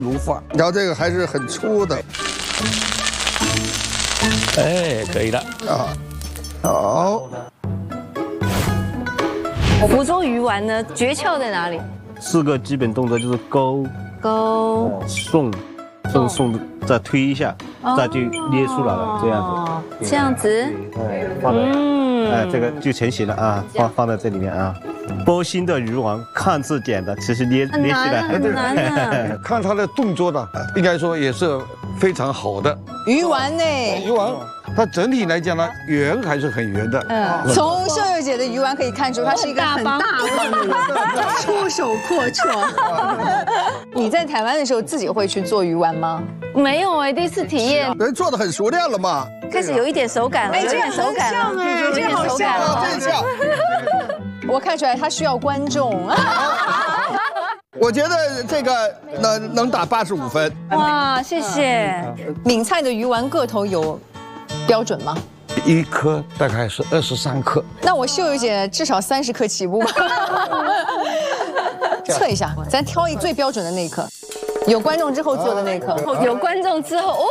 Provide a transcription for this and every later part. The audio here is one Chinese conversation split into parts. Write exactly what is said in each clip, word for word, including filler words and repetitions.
如发，然后这个还是很粗的。 哎，可以了啊，好。 福州鱼丸呢，诀窍在哪里？ 四个基本动作就是勾、 勾、 送、送送，再推一下，再就捏出来了，这样子。 这样子。 哎，放在，哎，这个就成型了啊，放放在这里面啊。剥心的鱼丸看似简单，其实捏捏起来很难啊。 看他的动作呢，应该说也是非常好的。 鱼丸呢？ 鱼丸。它整体来讲呢，圆还是很圆的。 嗯，从秀秀姐的鱼丸可以看出，它是一个很大方的人，出手阔绰。你在台湾的时候自己会去做鱼丸吗？ 没有哎，第一次体验。 人做的很熟练了嘛， 开始有一点手感了，有点手感了， 哎，这个好像啊，这像。 我看出来他需要观众。 我觉得这个能能打八十五分。 哇，谢谢。 闽菜的鱼丸个头有标准吗？ 一颗大概是二十三克。 那我秀秀姐至少三十克起步吧。测一下，咱挑一最标准的那一颗，有观众之后做的那一颗。 有观众之后哦。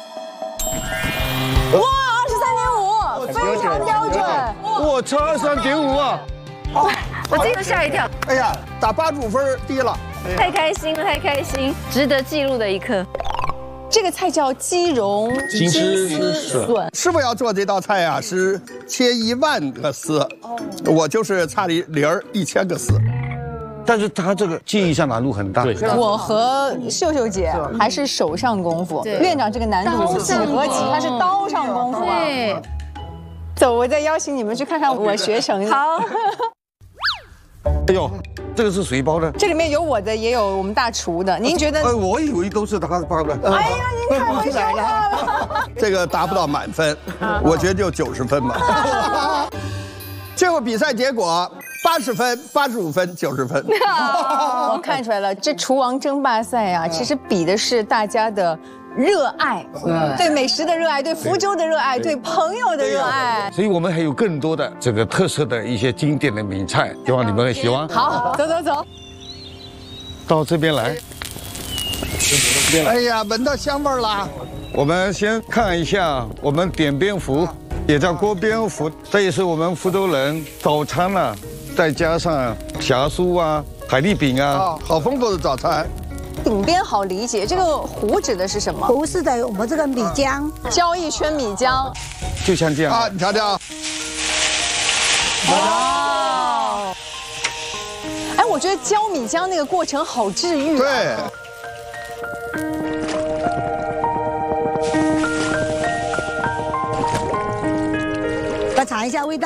哇，二十三点五，非常标准。 我差二三点五啊！ 我自己都吓一跳。 哎呀，打八十五分低了。 太开心了，太开心，值得记录的一刻。 这个菜叫鸡蓉金丝笋。 师傅要做这道菜啊，是切一万个丝，我就是差零零一千个丝。但是他这个技艺上难度很大。 我和秀秀姐还是手上功夫，院长这个难度几何级，他是刀上功夫。 对， 走，我再邀请你们去看看我学成的。 好。 哎呦，这个是谁包的？ 这里面有我的，也有我们大厨的。您觉得？ 呃，我以为都是他包的。 哎呀，您太会说话了。 这个达不到满分，我觉得就九十分吧。结果比赛结果八十分、八十五分、九十分。 我看出来了，这厨王争霸赛啊，其实比的是大家的热爱，对美食的热爱，对福州的热爱，对朋友的热爱。 所以我们还有更多的这个特色的一些经典的闽菜，希望你们会喜欢。 好，走走走， 到这边来。哎呀，闻到香味儿啦！我们先看一下我们点边麸，也叫锅边麸，这也是我们福州人早餐啊，再加上霞酥啊、海蛎饼啊，好丰富的早餐。 顶边好理解，这个糊指的是什么？ 糊是的，我们这个米浆， 浇一圈米浆， 就像这样啊，你瞧瞧。 哇！哎，我觉得浇米浆那个过程好治愈。 对。 来尝一下味道。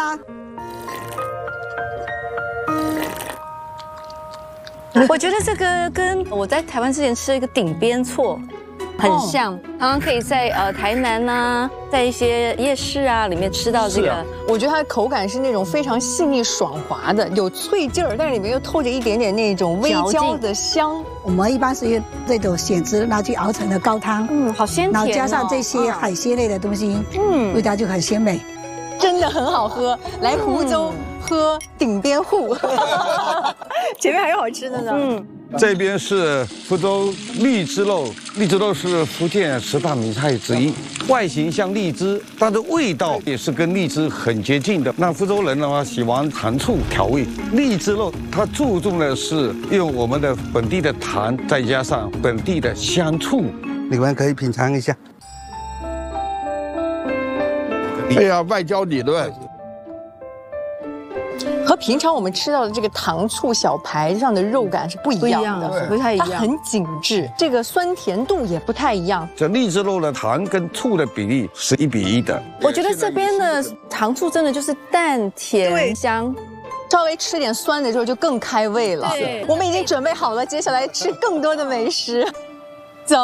我觉得这个跟我在台湾之前吃的一个顶边错很像，常常可以在呃台南呐，在一些夜市啊里面吃到这个。 我觉得它的口感是那种非常细腻爽滑的，有脆劲儿，但是里面又透着一点点那种微焦的香。 我们一般是用这种蚬子拿去熬成的高汤， 嗯，好鲜甜， 然后加上这些海鲜类的东西，嗯，味道就很鲜美。 真的很好喝，来福州喝顶边户，前面还有好吃的呢。嗯， 这边是福州荔枝肉，荔枝肉是福建十大名菜之一，外形像荔枝，但是味道也是跟荔枝很接近的。那福州人的话喜欢糖醋调味，荔枝肉它注重的是用我们的本地的糖，再加上本地的香醋， 你们可以品尝一下。 哎呀，外焦里嫩， 和平常我们吃到的这个糖醋小排上的肉感是不一样的， 不太一样， 它很紧致，这个酸甜度也不太一样。 这荔枝肉的糖跟醋的比例是一比一的。 我觉得这边的糖醋真的就是淡甜香， 稍微吃点酸的时候就更开胃了。我们已经准备好了，接下来吃更多的美食，走。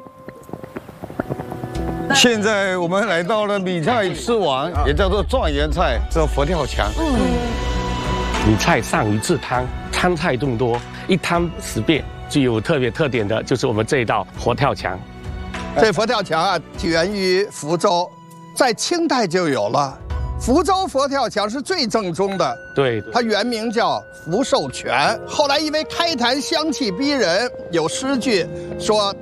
现在我们来到了闽菜之王，也叫做状元菜，叫佛跳墙。嗯， 闽菜善于制汤，汤菜众多，一汤十变。具有特别特点的就是我们这一道佛跳墙。 这佛跳墙啊，起源于福州，在清代就有了。 福州佛跳墙是最正宗的， 对， 它原名叫福寿全，后来因为开坛香气逼人，有诗句说